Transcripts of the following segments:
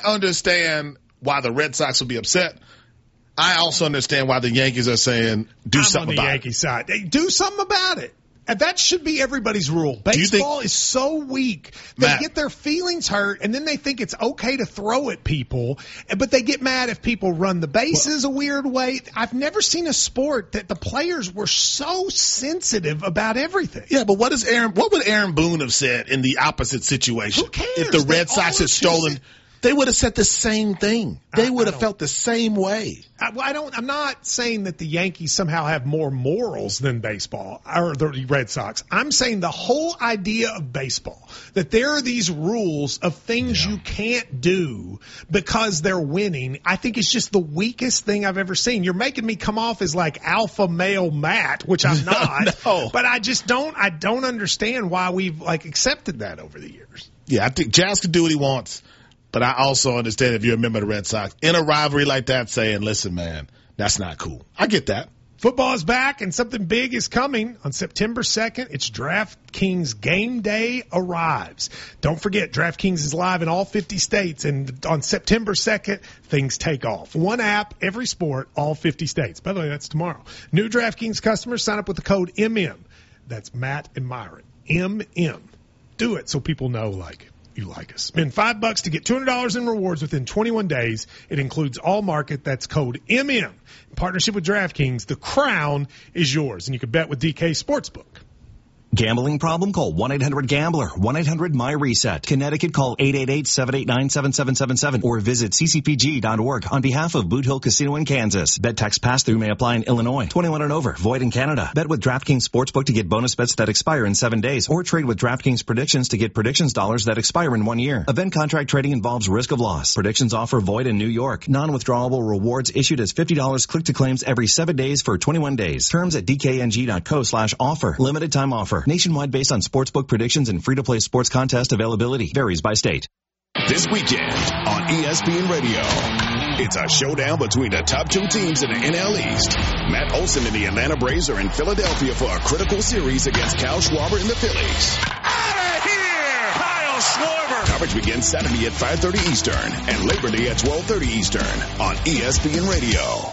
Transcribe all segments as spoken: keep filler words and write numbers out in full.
understand why the Red Sox will be upset. I also understand why the Yankees are saying, do I'm something about it. on the Yankee side. Hey, do something about it. And that should be everybody's rule. Baseball think, is so weak. They Matt, get their feelings hurt, and then they think it's okay to throw at people, but they get mad if people run the bases well, a weird way. I've never seen a sport that the players were so sensitive about everything. Yeah, but what is Aaron? What would Aaron Boone have said in the opposite situation? Who cares? If the Red they Sox had stolen... They would have said the same thing. They would have felt the same way. I, well, I don't. I'm not saying that the Yankees somehow have more morals than baseball or the Red Sox. I'm saying the whole idea of baseball, that there are these rules of things yeah. you can't do because they're winning, I think is just the weakest thing I've ever seen. You're making me come off as like alpha male Matt, which I'm not. no. But I just don't. I don't understand why we've like accepted that over the years. Yeah, I think Jazz can do what he wants. But I also understand if you're a member of the Red Sox, in a rivalry like that, saying, listen, man, that's not cool. I get that. Football is back, and something big is coming. On September second, it's DraftKings Game Day arrives. Don't forget, DraftKings is live in all fifty states, and on September second, things take off. One app, every sport, all fifty states. By the way, that's tomorrow. New DraftKings customers sign up with the code M M. That's Matt and Myron. M M. Do it so people know, like, you like us. Spend five bucks to get two hundred dollars in rewards within twenty-one days. It includes all market. That's code M M. In partnership with DraftKings, the crown is yours, and you can bet with D K Sportsbook. Gambling problem? Call one eight hundred gambler. one eight hundred my reset. Connecticut, call eight eight eight, seven eight nine, seven seven seven seven or visit c c p g dot org on behalf of Boot Hill Casino in Kansas. Bet tax pass-through may apply in Illinois. twenty-one and over. Void in Canada. Bet with DraftKings Sportsbook to get bonus bets that expire in seven days or trade with DraftKings Predictions to get predictions dollars that expire in one year. Event contract trading involves risk of loss. Predictions offer void in New York. Non-withdrawable rewards issued as fifty dollars click-to-claims every seven days for twenty-one days. Terms at d k n g dot co slash offer. Limited time offer. Nationwide based on sportsbook predictions and free-to-play sports contest availability. Varies by state. This weekend on E S P N Radio, it's a showdown between the top two teams in the N L East. Matt Olson and the Atlanta Braves are in Philadelphia for a critical series against Kyle Schwarber and the Phillies. Out of here! Kyle Schwarber! Coverage begins Saturday at five thirty Eastern and Labor Day at twelve thirty Eastern on E S P N Radio.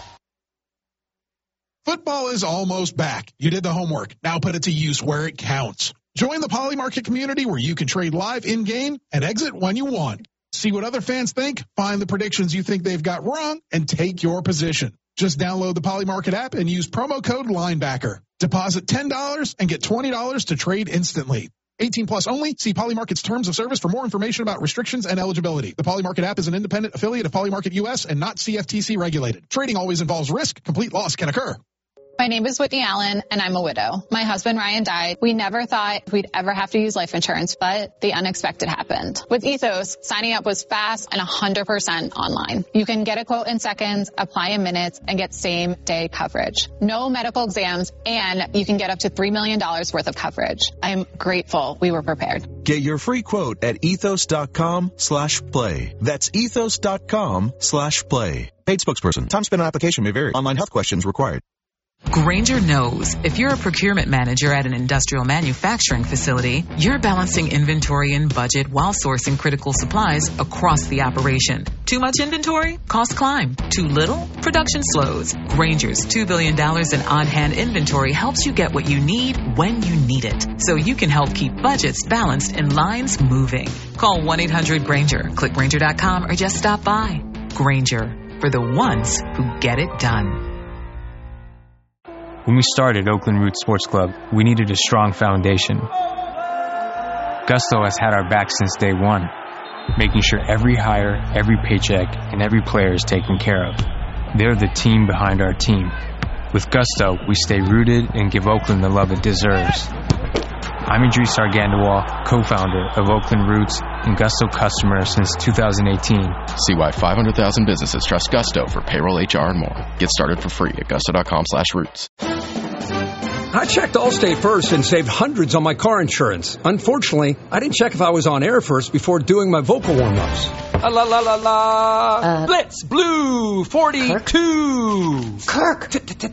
Football is almost back. You did the homework. Now put it to use where it counts. Join the Poly Market community where you can trade live in-game and exit when you want. See what other fans think, find the predictions you think they've got wrong, and take your position. Just download the Poly Market app and use promo code Linebacker. Deposit ten dollars and get twenty dollars to trade instantly. eighteen plus only. See Poly Market's terms of service for more information about restrictions and eligibility. The Poly Market app is an independent affiliate of Poly Market U S and not C F T C regulated. Trading always involves risk. Complete loss can occur. My name is Whitney Allen, and I'm a widow. My husband, Ryan, died. We never thought we'd ever have to use life insurance, but the unexpected happened. With Ethos, signing up was fast and one hundred percent online. You can get a quote in seconds, apply in minutes, and get same-day coverage. No medical exams, and you can get up to three million dollars worth of coverage. I'm grateful we were prepared. Get your free quote at ethos.com slash play. That's ethos.com slash play. Paid spokesperson. Time spent on application may vary. Online health questions required. Grainger knows if you're a procurement manager at an industrial manufacturing facility, you're balancing inventory and budget while sourcing critical supplies across the operation. Too much inventory? Costs climb. Too little? Production slows. Grainger's two billion dollars in on-hand inventory helps you get what you need when you need it, so you can help keep budgets balanced and lines moving. Call one eight hundred Grainger, click Grainger dot com, or just stop by. Grainger, for the ones who get it done. When we started Oakland Roots Sports Club, we needed a strong foundation. Gusto has had our back since day one, making sure every hire, every paycheck, and every player is taken care of. They're the team behind our team. With Gusto, we stay rooted and give Oakland the love it deserves. I'm Idris Argandawal, co-founder of Oakland Roots and Gusto customer since two thousand eighteen. See why five hundred thousand businesses trust Gusto for payroll, H R, and more. Get started for free at gusto.com slash roots. I checked Allstate first and saved hundreds on my car insurance. Unfortunately, I didn't check if I was on air first before doing my vocal warm-ups. La la la la la. Uh, Blitz Blue forty-two. Kirk.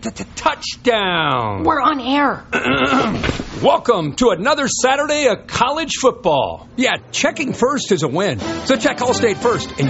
Touchdown. We're on air. Welcome to another Saturday of college football. Yeah, checking first is a win. So check Allstate first and